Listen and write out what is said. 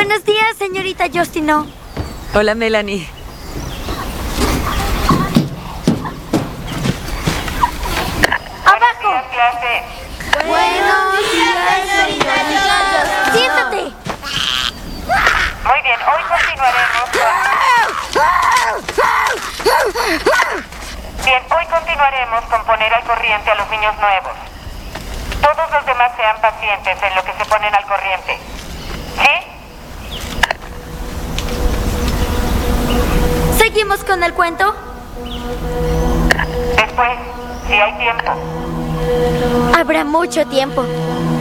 Buenos días, señorita Justino. Hola, Melanie. ¡Abajo! Buenos días, clase. Buenos días, señorita Justino. ¡Siéntate! Muy bien, hoy continuaremos con poner al corriente a los niños nuevos. Todos los demás sean pacientes en lo que se ponen al corriente. ¿Sí? ¿Seguimos con el cuento? Después, si hay tiempo. Habrá mucho tiempo.